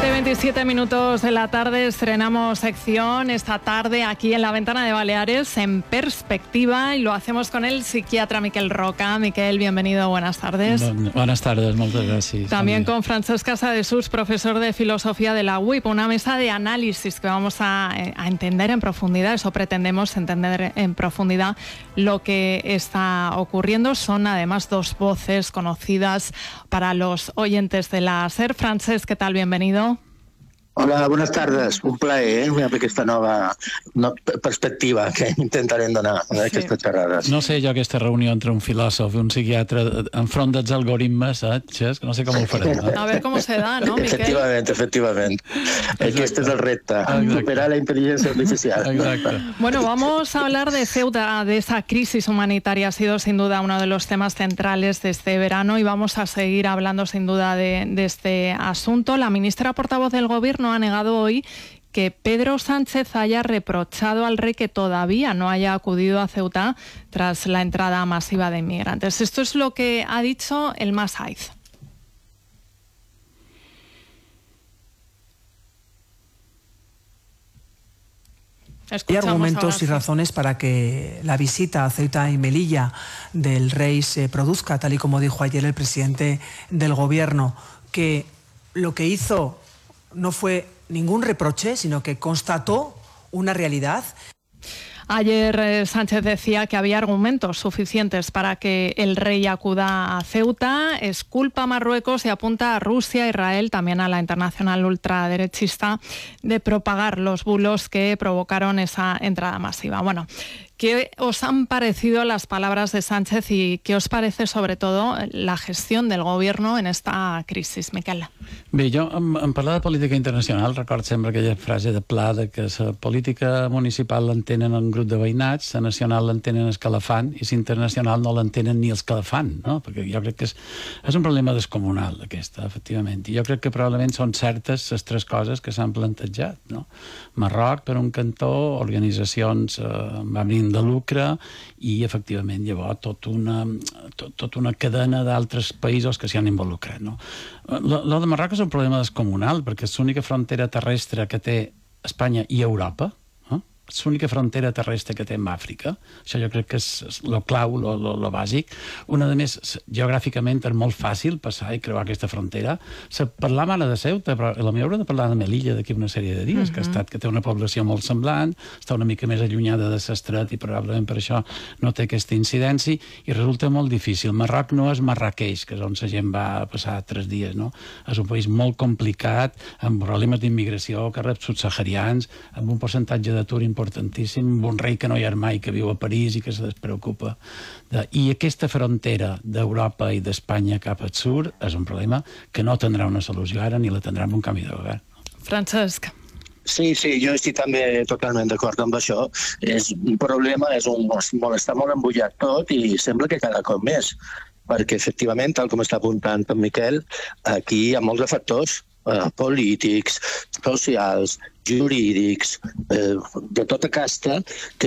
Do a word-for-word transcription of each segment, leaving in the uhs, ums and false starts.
siete veintisiete minutos de la tarde, estrenamos sección esta tarde aquí en la Ventana de Baleares en perspectiva y lo hacemos con el psiquiatra Miquel Roca. Miquel, bienvenido, buenas tardes. Bu buenas tardes, muchas gracias. También con Francesc Casadesús, profesor de filosofía de la U I P, una mesa de análisis que vamos a, a entender en profundidad, eso pretendemos, entender en profundidad lo que está ocurriendo. Son además dos voces conocidas para los oyentes de la SER. Francesc, ¿qué tal? Bienvenido. Hola, buenas tardes. Un plaer, eh? aquesta nova no, perspectiva que intentarem donar a aquestes xerrades. No sé jo aquesta reunió entre un filòsof i un psiquiatre enfront dels algoritmes, saps? No sé com ho farem. Eh? A ver cómo se da, ¿no, Miquel? Efectivament, efectivament. Aquest és el repte, superar la inteligencia artificial. Exacte. Bueno, vamos a hablar de Ceuta, de esa crisis humanitaria. Ha sido sin duda uno de los temas centrales de este verano y vamos a seguir hablando sin duda de, de este asunto. La ministra portavoz del Gobierno ha negado hoy que Pedro Sánchez haya reprochado al rey que todavía no haya acudido a Ceuta tras la entrada masiva de inmigrantes. Esto es lo que ha dicho el Masaiz. Hay argumentos y razones para que la visita a Ceuta y Melilla del rey se produzca, tal y como dijo ayer el presidente del Gobierno, que lo que hizo no fue ningún reproche, sino que constató una realidad. Ayer eh, Sánchez decía que había argumentos suficientes para que el rey acuda a Ceuta. Es culpa a Marruecos y apunta a Rusia, Israel, también a la internacional ultraderechista, de propagar los bulos que provocaron esa entrada masiva. Bueno, ¿qué os han parecido las palabras de Sánchez y qué os parece sobre todo la gestión del Gobierno en esta crisis, Miquel? Bé, jo en, en parlar de política internacional record sempre aquella frase de Pla de que la política municipal l'entenen un grup de veïnats, la nacional l'entenen els que la fan i la internacional no l'entenen ni els que la fan, no? Perquè jo crec que és, és un problema descomunal aquesta, efectivament, i jo crec que probablement són certes les tres coses que s'han plantejat, no? Marroc, per un cantó, organitzacions eh, amb ànim de lucre i, efectivament, llavors tot una, tot, tot una cadena d'altres països que s'hi han involucrat, no? Lo de Marroc és un problema descomunal perquè és l'única frontera terrestre que té Espanya i Europa, eh? És l'única frontera terrestre que té amb Àfrica. Això jo crec que és el clau, el bàsic. Una de més, geogràficament és molt fàcil passar i creuar aquesta frontera. Se parlàvem ara de Ceuta, però potser haurem de parlar de Melilla d'aquí una sèrie de dies, uh-huh. que ha estat que té una població molt semblant, està una mica més allunyada de l'estret i probablement per això no té aquesta incidència i resulta molt difícil. Marroc no és Marrakeix, que és on la gent va passar tres dies, no? És un país molt complicat, amb problemes d'immigració, que rep subsaharians, amb un percentatge d'atur importantíssim, amb un rei que no hi ha mai, que viu a París i que se despreocupa. De... I aquesta frontera d'Europa i d'Espanya cap al sud és un problema que no tindrà una solució ara ni la tindrà amb un canvi de govern. Francesc. Sí, sí, jo estic també totalment d'acord amb això. És un problema, és un, està molt embullat tot i sembla que cada cop més, perquè efectivament, tal com està apuntant en Miquel, aquí hi ha molts de factors eh, polítics, socials, jurídics, eh, de tota casta, que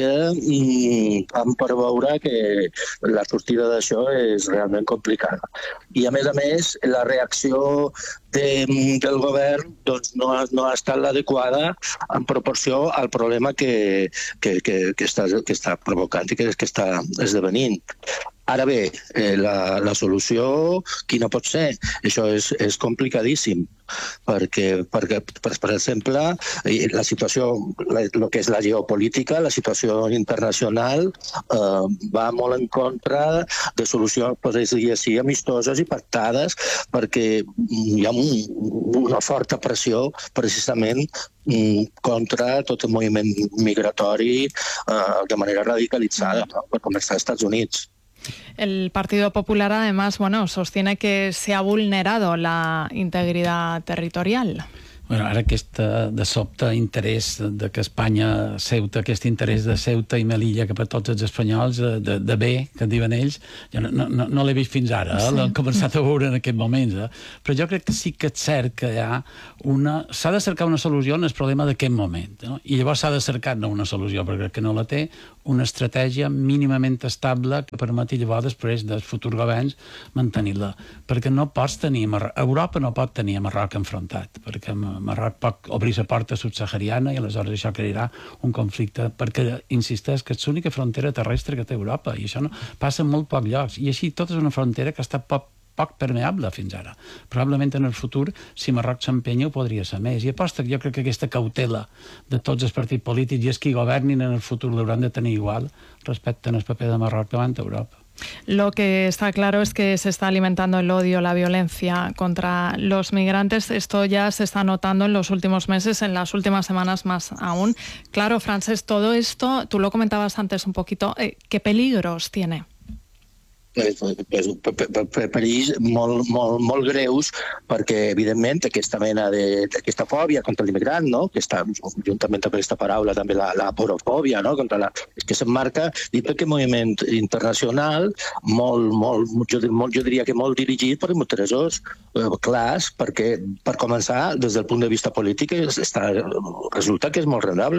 mm, fan per veure que la sortida d'això és realment complicada. I, a més a més, la reacció de, del govern doncs, no, ha, no ha estat l'adequada en proporció al problema que, que, que, que, està, que està provocant i que, que està esdevenint. Ara bé, eh, la, la solució, quina pot ser? Això és, és complicadíssim, perquè, perquè per, per exemple, la situació, el que és la geopolítica, la situació internacional, eh, va molt en contra de solucions, podria dir així, amistoses i pactades, perquè hi ha un, una forta pressió, precisament, contra tot el moviment migratori eh, de manera radicalitzada, no? Per començar als Estats Units. El Partido Popular, además, bueno, sostiene que se ha vulnerado la integridad territorial. Bueno, ara aquest de sobte interès de que Espanya, Ceuta, aquest interès de Ceuta i Melilla cap a tots els espanyols, de, de bé, que diuen ells, jo no, no, no l'he vist fins ara, eh? Sí. L'hem començat a veure en aquest moment, eh? Però jo crec que sí que és cert que hi ha una... S'ha de cercar una solució en el problema d'aquest moment, no? I llavors s'ha de cercar no una solució, perquè que no la té, una estratègia mínimament estable que permeti llavors després dels futurs governs mantenir-la. Perquè no pots tenir... Europa no pot tenir a Marroc enfrontat, perquè Marroc pot obrir la porta subsahariana i aleshores això crearà un conflicte, perquè insisteix que és l'única frontera terrestre que té Europa i això no, passa en molt pocs llocs, i així tota és una frontera que està poc poc permeable fins ara. Probablement en el futur, si Marroc s'empenya, ho podria ser més. I aposta que jo crec que aquesta cautela de tots els partits polítics i els que governin en el futur l'hauran de tenir igual respecte al paper de Marroc davant d'Europa. Lo que está claro es que se está alimentando el odio, la violencia contra los migrantes. Esto ya se está notando en los últimos meses, en las últimas semanas más aún. Claro, Francesc, todo esto, tú lo comentabas antes un poquito, eh, ¿qué peligros tiene? perills molt, molt, molt greus, perquè evidentment aquesta mena d'aquesta fòbia contra l'immigrant, no? Que està juntament amb aquesta paraula també la, la porofòbia, no? Contra la, que s'emmarca dins d'aquest moviment internacional molt, molt, jo, molt, jo diria que molt dirigit per interessos eh, clars, perquè per començar des del punt de vista polític està, resulta que és molt raonable.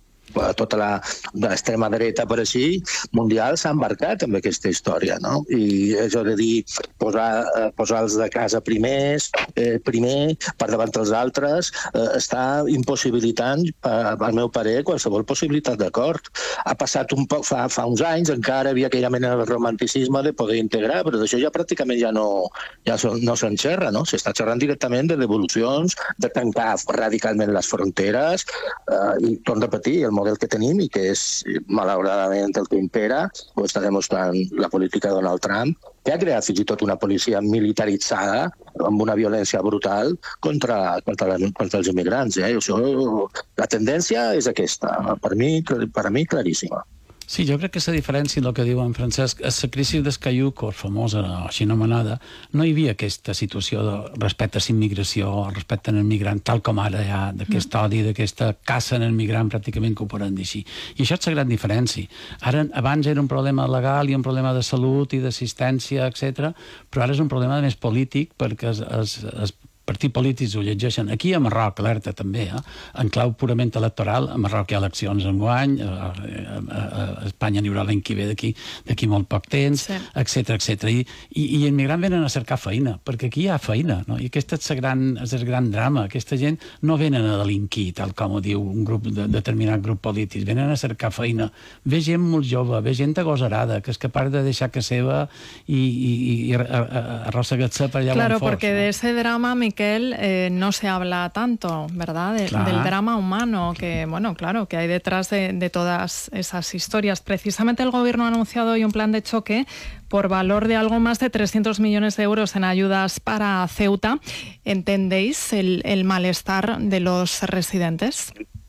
Tota l'extrema dreta, per així, mundial s'ha embarcat en aquesta història, no? I això de dir, posar, posar els de casa primers, eh, primer, per davant dels altres, eh, està impossibilitant, al meu parer, qualsevol possibilitat d'acord. Ha passat un poc, fa, fa uns anys, encara havia aquella mena de romanticisme de poder integrar, però d'això ja pràcticament ja no, ja no se'n xerra, no? S'està xerrant directament de devolucions, de tancar radicalment les fronteres, eh, i torno a repetir, el model que tenim i que és malauradament el que impera, ho està demostrant la política de Donald Trump, que ha creat fins i tot una policia militaritzada amb una violència brutal contra, contra, contra els immigrants. Eh? Això, la tendència és aquesta, per mi, per a mi claríssima. Sí, jo crec que la diferència en el que diu en Francesc, a la crisi d'Escayuco, famosa, així anomenada, no hi havia aquesta situació de respecte a la immigració, respecte al migrant, tal com ara hi ha, d'aquest odi, d'aquesta caça en el migrant, pràcticament que ho podem dir així. I això és la gran diferència. Ara, abans era un problema legal i un problema de salut i d'assistència, etcètera, però ara és un problema més polític, perquè es, es, es partits polítics ho llegeixen. Aquí a Marroc, alerta també, eh? En clau purament electoral, a Marroc hi ha eleccions enguany, a, a, a Espanya n'hi haurà l'any que ve d'aquí d'aquí molt poc temps, sí. etcètera, etcètera. I, i, i els migrants venen a cercar feina, perquè aquí hi ha feina, no? I aquest és el gran, és el gran drama. Aquesta gent no venen a delinquir, tal com ho diu un grup de, determinat grup polític, venen a cercar feina. Ve gent molt jove, ve gent agosarada, que és capaç de deixar que seva i, i, i arrossegar-se per allà claro, on fos. Porque no? De ese drama, Miquel, eh, no se habla tanto, ¿verdad? De, del drama humano que, bueno, claro, que hay detrás de, de todas esas historias. Precisamente el gobierno ha anunciado hoy un plan de choque por valor de algo más de trescientos millones de euros en ayudas para Ceuta. ¿Entendéis el, el malestar de los residentes?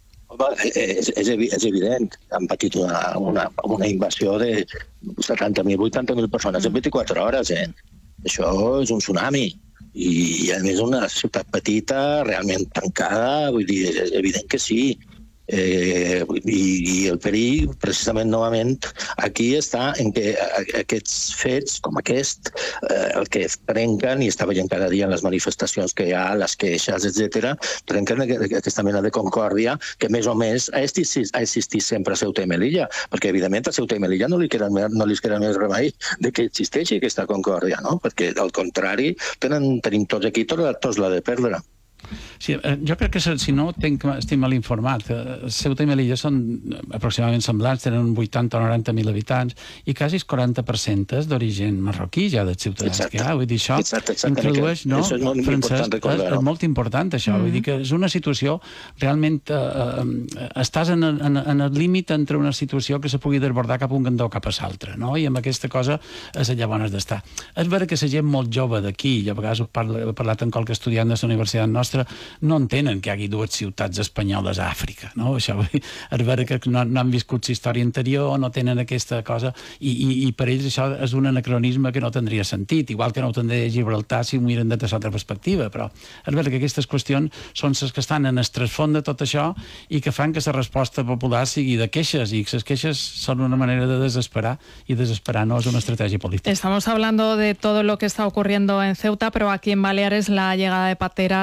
És, és, és evident, han patit una, una, una invasió de setanta mil, vuitanta mil persones en vint-i-quatre hores, eh? Això és un tsunami. I, i a més una ciutat petita, realment tancada, vull dir, és evident que sí. Eh, i, i el perill, precisament novament, aquí està en que aquests fets com aquest, eh, el que trenquen, i està veient cada dia en les manifestacions que hi ha, les queixes, etcètera, trenquen aquesta mena de concòrdia que més o més ha existit, ha existit sempre a Ceuta i Melilla, perquè evidentment a Ceuta i Melilla no li queda, no li queda més remei de que existeixi aquesta concòrdia, no? Perquè al contrari tenen, tenim tots aquí tots, tots la de perdre. Sí, jo crec que si no tenc, estic mal informat. Ceuta i Melilla són aproximadament semblants, tenen vuitanta o noranta mil habitants i quasi el quaranta per cent és d'origen marroquí ja dels ciutadans exacte. Que hi ha. Vull dir, això exacte, exacte, introdueix, no? Això és molt Francesc, important, és, és molt important això. Mm-hmm. Vull dir que és una situació realment eh, eh, estàs en, en, en el límit entre una situació que se pugui desbordar cap a un cantó cap a l'altre, no? I amb aquesta cosa és allà on has d'estar. És vera que la gent molt jove d'aquí, jo a vegades he parlat amb qualque estudiant de la universitat nostra, no entenen que hi hagi dues ciutats espanyoles a Àfrica, no? Això és vera que no, no han viscut la història anterior, no tenen aquesta cosa, i, i, i per ells això és un anacronisme que no tindria sentit, igual que no ho tindria Gibraltar si ho miren des de l'altra perspectiva, però és vera que aquestes qüestions són les que estan en el trasfons de tot això i que fan que la resposta popular sigui de queixes, i que les queixes són una manera de desesperar, i desesperar no és una estratègia política. Estamos hablando de todo lo que está ocurriendo en Ceuta, pero aquí en Baleares la llegada de pateras a día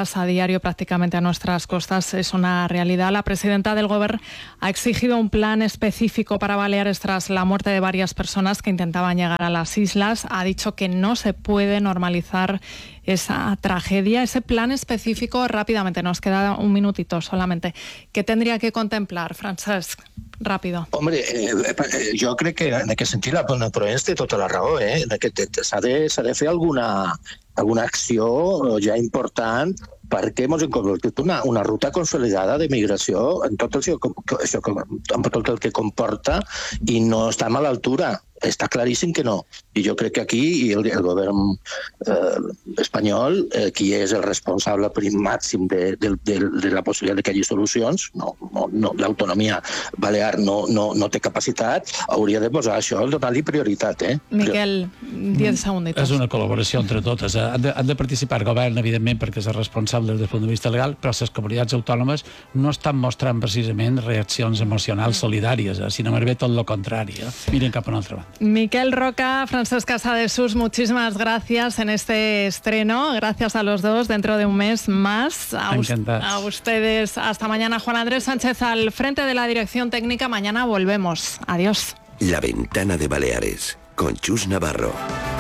diario prácticamente a nuestras costas es una realidad. La presidenta del Gobierno ha exigido un plan específico para Baleares tras la muerte de varias personas que intentaban llegar a las islas. Ha dicho que no se puede normalizar esa tragedia. Ese plan específico, rápidamente, nos queda un minutito solamente, ¿qué tendría que contemplar, Francesc? Ràpido. Hombre, eh, eh, jo crec que en aquest sentit la Proens té tota la raó, eh? S'ha de, s'ha de fer alguna, alguna acció ja important perquè hem incorporat una, una ruta consolidada de migració en tot, el, això, en tot el que comporta i no estem a l'altura. Està claríssim que no. I jo crec que aquí el, el govern eh, espanyol, eh, qui és el responsable prim màxim de, de, de, de la possibilitat de que hi hagi solucions, no, no, no, l'autonomia balear no, no, no té capacitat, hauria de posar això, donar-li prioritat. Eh? Miquel, diez segunditos. És una col·laboració entre totes. Han de, han de participar el govern, evidentment, perquè és el responsable des del punt de vista legal, però les comunitats autònomes no estan mostrant precisament reaccions emocionals solidàries, eh? sinó més bé tot el contrari. Eh? Miren cap a una altra banda. Miquel Roca, Francesc Casadesús, muchísimas gracias en este estreno. Gracias a los dos. Dentro de un mes más. A, a ustedes. Hasta mañana. Juan Andrés Sánchez al frente de la dirección técnica. Mañana volvemos. Adiós. La Ventana de Baleares, con Chus Navarro.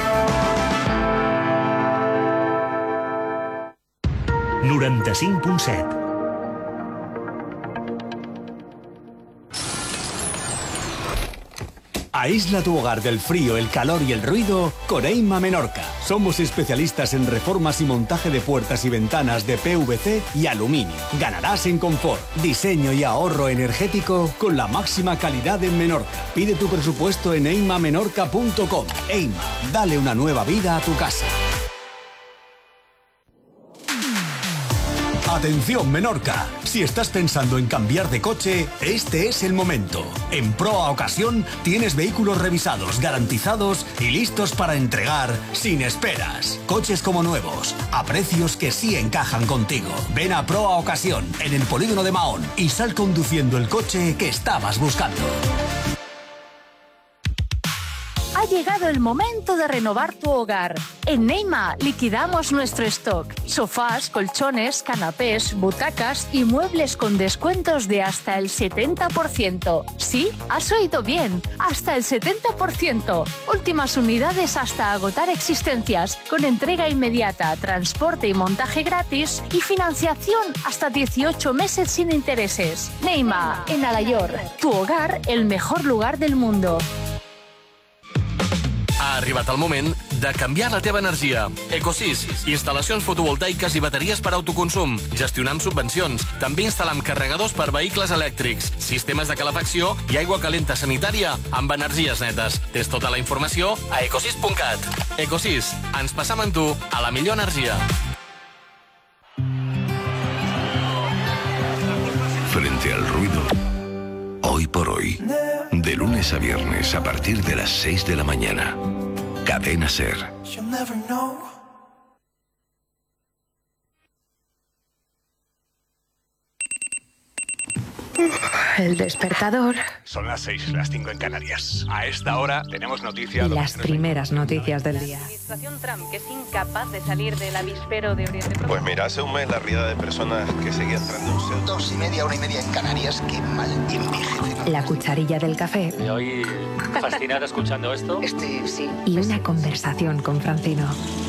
noranta-cinc punt set. Aísla tu hogar del frío, el calor y el ruido con Eima Menorca. Somos especialistas en reformas y montaje de puertas y ventanas de P V C y aluminio. Ganarás en confort, diseño y ahorro energético con la máxima calidad en Menorca. Pide tu presupuesto en eima menorca punto com. Eima, dale una nueva vida a tu casa. Atención Menorca, si estás pensando en cambiar de coche, este es el momento. En Proa Ocasión tienes vehículos revisados, garantizados y listos para entregar sin esperas. Coches como nuevos, a precios que sí encajan contigo. Ven a Proa Ocasión, en el polígono de Mahón, y sal conduciendo el coche que estabas buscando. Ha llegado el momento de renovar tu hogar. En Neima liquidamos nuestro stock. Sofás, colchones, canapés, butacas y muebles con descuentos de hasta el setenta por ciento. Sí, has oído bien, hasta el setenta por ciento. Últimas unidades hasta agotar existencias, con entrega inmediata, transporte y montaje gratis y financiación hasta dieciocho meses sin intereses. Neima, en Alayor, tu hogar, el mejor lugar del mundo. Ha arribat el moment de canviar la teva energia. Ecosys, instal·lacions fotovoltaiques i bateries per autoconsum. Gestionar amb subvencions. També instal·lam carregadors per vehicles elèctrics, sistemes de calefacció i aigua calenta sanitària amb energies netes. Tens tota la informació a ecosys punt cat. Ecosys, ens passam amb tu a la millor energia. Frente al ruido, hoy por hoy, de lunes a viernes a partir de las seis de la mañana. Cadena Ser. El despertador. Son las seis, las cinco en Canarias. A esta hora tenemos noticias. Y las primeras noticias del día. La administración Trump, que es incapaz de salir del avispero de Oriente Próximo. Pues mira, hace un mes la riada de personas que seguía entrando en un centro. Dos y media, una y media en Canarias, qué mal envejece. La cucharilla del café. Me oí fascinada escuchando esto. Este, sí. Y una conversación con Francino.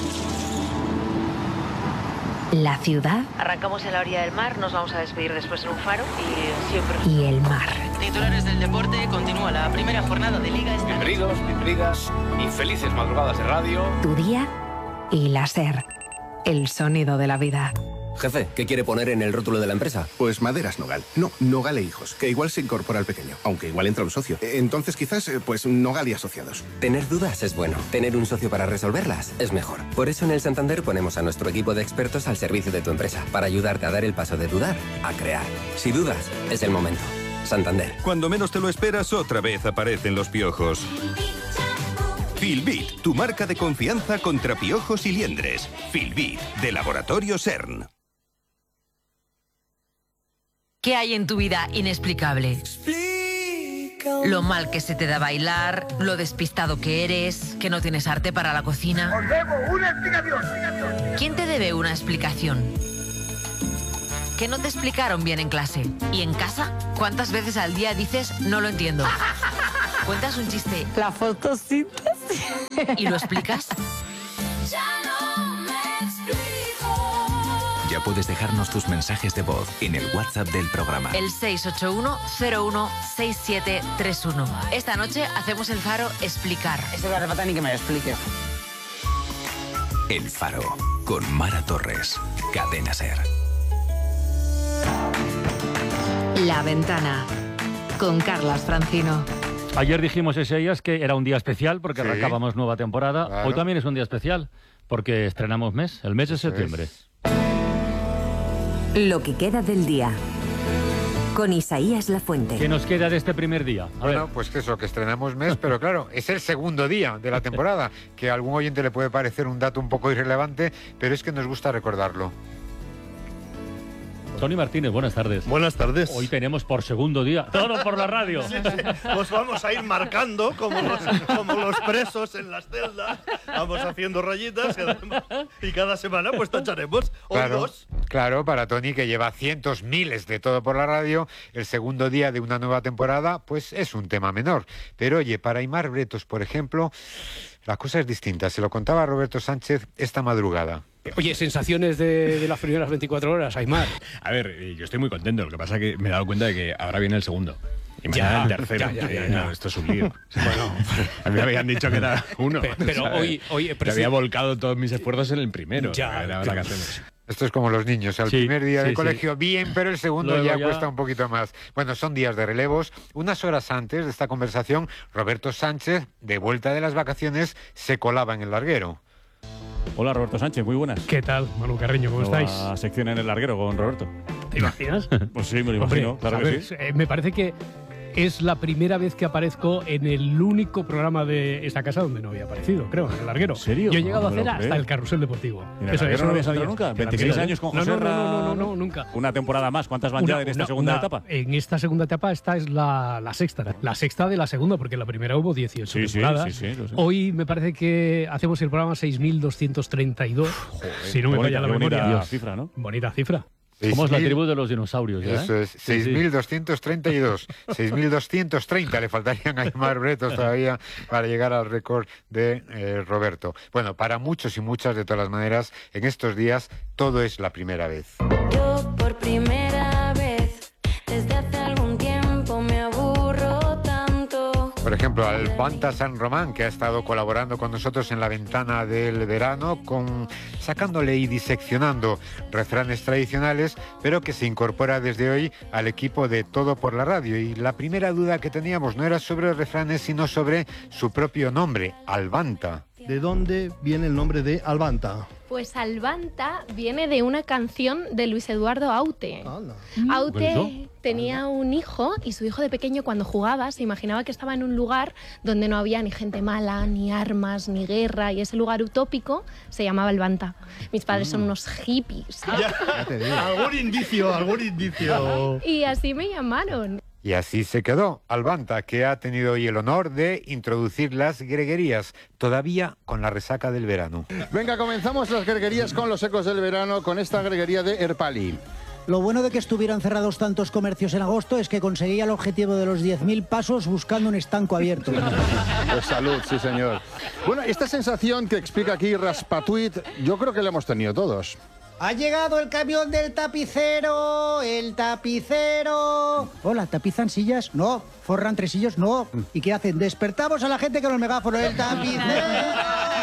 La ciudad. Arrancamos en la orilla del mar, nos vamos a despedir después en un faro y siempre... Y el mar. Titulares del deporte, continúa la primera jornada de Liga. Bienvenidos, bienvenidas y felices madrugadas de radio. Tu día y la Ser. El sonido de la vida. Jefe, ¿qué quiere poner en el rótulo de la empresa? Pues Maderas Nogal. No, Nogal e Hijos, que igual se incorpora al pequeño, aunque igual entra un socio. Entonces quizás, pues Nogal y Asociados. Tener dudas es bueno. Tener un socio para resolverlas es mejor. Por eso en el Santander ponemos a nuestro equipo de expertos al servicio de tu empresa, para ayudarte a dar el paso de dudar a crear. Si dudas, es el momento. Santander. Cuando menos te lo esperas, otra vez aparecen los piojos. Filbit, tu marca de confianza contra piojos y liendres. Filbit, de Laboratorio CERN. ¿Qué hay en tu vida inexplicable? Lo mal que se te da bailar, lo despistado que eres, que no tienes arte para la cocina. ¡Os debo una explicación! ¿Quién te debe una explicación? que no te explicaron bien en clase. ¿Y en casa? ¿Cuántas veces al día dices no lo entiendo? ¿Cuentas un chiste? La fotosíntesis. ¿Y lo explicas? Ya puedes dejarnos tus mensajes de voz en el WhatsApp del programa. El seis ocho uno cero uno seis siete tres uno. Esta noche hacemos el Faro Explicar. Eso no hace falta ni que me lo expliques. El Faro, con Mara Torres. Cadena SER. La Ventana, con Carlas Francino. Ayer dijimos ese días que era un día especial porque sí, arrancábamos nueva temporada. Claro. Hoy también es un día especial porque estrenamos mes, el mes de septiembre. Es. Lo que queda del día, con Isaías Lafuente. ¿Qué nos queda de este primer día? A bueno, ver. pues que eso, que estrenamos mes, pero claro, es el segundo día de la temporada, que a algún oyente le puede parecer un dato un poco irrelevante, pero es que nos gusta recordarlo. Tony Martínez, buenas tardes. Buenas tardes. Hoy tenemos por segundo día, todo por la radio. Sí, sí. Pues vamos a ir marcando como los, como los presos en las celdas. Vamos haciendo rayitas y cada semana pues tacharemos. Hoy claro, dos. Claro, para Tony, que lleva cientos, miles de todo por la radio, el segundo día de una nueva temporada, pues es un tema menor. Pero oye, para Aimar Bretos, por ejemplo, la cosa es distinta. Se lo contaba Roberto Sánchez esta madrugada. Oye, sensaciones de, de las primeras veinticuatro horas, Aimar. A ver, yo estoy muy contento. Lo que pasa es que me he dado cuenta de que ahora viene el segundo. Y me ya, el tercero. Ya, ya, ya, no, ya. esto es un lío. Bueno, a mí me habían dicho que era uno. Pero, pero hoy, hoy pero había volcado todos mis esfuerzos en el primero. Ya, era claro. vacaciones. Esto es como los niños, el sí, primer día sí, de colegio sí. bien, pero el segundo ya, ya cuesta un poquito más. Bueno, son días de relevos. Unas horas antes de esta conversación, Roberto Sánchez, de vuelta de las vacaciones, se colaba en el larguero. Hola, Roberto Sánchez, muy buenas. ¿Qué tal, Manu Carreño? ¿Cómo Nueva estáis? Sección en el larguero con Roberto. ¿Te imaginas? Pues sí, me lo imagino, Hombre, claro que ver, sí. Eh, me parece que es la primera vez que aparezco en el único programa de esta casa donde no había aparecido, creo, en el larguero. ¿En serio? Yo he llegado no, a hacer hasta creo. el carrusel deportivo. ¿En el eso, larguero eso no habías salido nunca? veintiséis años con José no, no, Ra... no, no, no, no, nunca. Una temporada más. ¿Cuántas van una, ya en esta una, segunda una, etapa? En esta segunda etapa esta es la, la sexta. La sexta de la segunda, porque en la primera hubo dieciocho sí, temporadas. Sí, sí, sí, lo sé. Hoy me parece que hacemos el programa seis mil doscientos treinta y dos. Joder, si no me falla la memoria. Bonita cifra, ¿no? Bonita cifra. Somos la tribu de los dinosaurios, ¿ya? Eso es, seis mil doscientos treinta y dos. seis mil doscientos treinta le faltarían a Aimar Bretos todavía para llegar al récord de eh, Roberto. Bueno, para muchos y muchas, de todas las maneras, en estos días todo es la primera vez. Yo por primera vez, desde hace algún tiempo me aburro tanto. Por ejemplo, Albanta San Román, que ha estado colaborando con nosotros en la ventana del verano, con sacándole y diseccionando refranes tradicionales, pero que se incorpora desde hoy al equipo de Todo por la Radio. Y la primera duda que teníamos no era sobre refranes, sino sobre su propio nombre, Albanta. ¿De dónde viene el nombre de Albanta? Pues Albanta viene de una canción de Luis Eduardo Aute. Oh, no. Aute tenía un hijo y su hijo de pequeño, cuando jugaba, se imaginaba que estaba en un lugar donde no había ni gente mala, ni armas, ni guerra, y ese lugar utópico se llamaba Albanta. Mis padres mm. son unos hippies. Ya, ya te digo. Algún indicio, algún indicio. Y así me llamaron. Y así se quedó Albanta, que ha tenido hoy el honor de introducir las greguerías, todavía con la resaca del verano. Venga, comenzamos las greguerías con los ecos del verano, con esta greguería de Erpali. Lo bueno de que estuvieran cerrados tantos comercios en agosto es que conseguía el objetivo de los diez mil pasos buscando un estanco abierto. Pues salud, sí señor. Bueno, esta sensación que explica aquí Raspatuit, yo creo que la hemos tenido todos. ¡Ha llegado el camión del tapicero! ¡El tapicero! Hola, ¿tapizan sillas? No. ¿Forran tresillos? No. ¿Y qué hacen? Despertamos a la gente con los megáfonos. ¡El tapicero!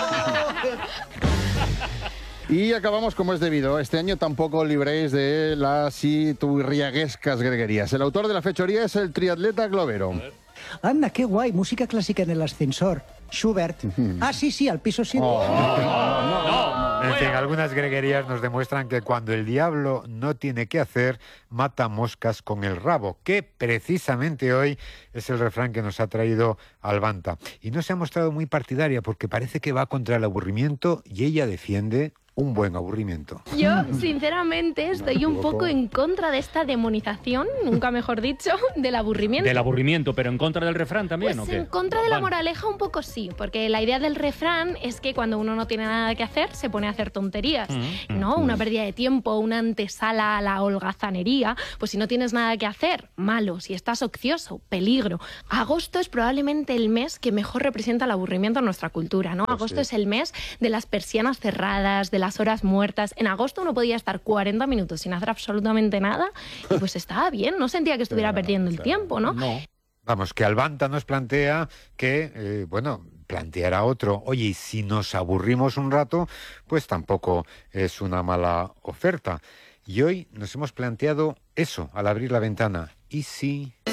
Y acabamos como es debido. Este año tampoco libréis de las iturriaguescas greguerías. El autor de la fechoría es el triatleta globero. Anda, qué guay. Música clásica en el ascensor. Schubert. Uh-huh. Ah, sí, sí, al piso siete. Oh, no, no, no, no. En fin, algunas greguerías nos demuestran que cuando el diablo no tiene qué hacer, mata moscas con el rabo, que precisamente hoy es el refrán que nos ha traído Albanta. Y no se ha mostrado muy partidaria porque parece que va contra el aburrimiento y ella defiende un buen aburrimiento. Yo, sinceramente, estoy un poco en contra de esta demonización, nunca mejor dicho, del aburrimiento. Del aburrimiento, pero en contra del refrán también, Pues ¿o qué? en contra de la Vale. moraleja un poco sí, porque la idea del refrán es que cuando uno no tiene nada que hacer, se pone a hacer tonterías, Mm, ¿no? mm. Una pérdida de tiempo, una antesala a la holgazanería. Pues si no tienes nada que hacer, malo. Si estás ocioso, peligro. Agosto es probablemente el mes que mejor representa el aburrimiento en nuestra cultura, ¿no? Pues Agosto sí. es el mes de las persianas cerradas, de las horas muertas. En agosto uno podía estar cuarenta minutos sin hacer absolutamente nada y pues estaba bien, no sentía que estuviera perdiendo el tiempo, ¿no? Vamos, que Albanta nos plantea que, eh, bueno, planteará otro. Oye, y si nos aburrimos un rato, pues tampoco es una mala oferta. Y hoy nos hemos planteado eso al abrir la ventana. ¿Y si...?